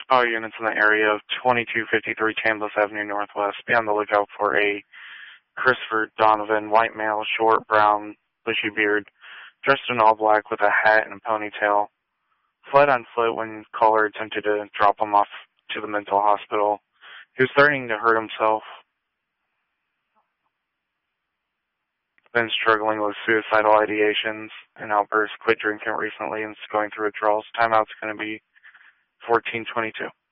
All units in the area of 2253 Chambliss Avenue Northwest, be on the lookout for a Christopher Donovan, white male, short, brown, bushy beard, dressed in all black with a hat and a ponytail. Fled on foot when caller attempted to drop him off to the mental hospital. He was threatening to hurt himself, been struggling with suicidal ideations and outbursts, quit drinking recently, and is going through withdrawals. Timeout's going to be 14:22.